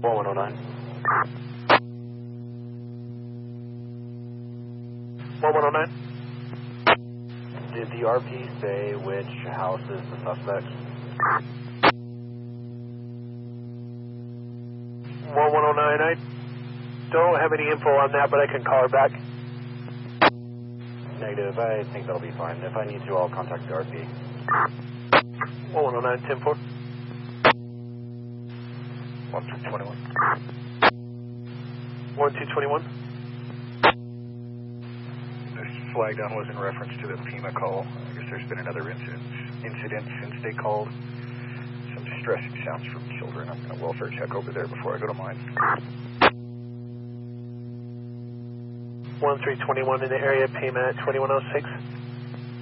1109. 1109. Did the RP say which house is the suspect? 1109. I don't have any info on that, but I can call her back. Negative. I think that'll be fine. If I need to, I'll contact the RP. 1109, 10-4. 1221. 1221. This flag down was in reference to the FEMA call. I guess there's been another incident since they called. Some distressing sounds from children. I'm going to welfare check over there before I go to mine. 1321 in the area, payment at 2106.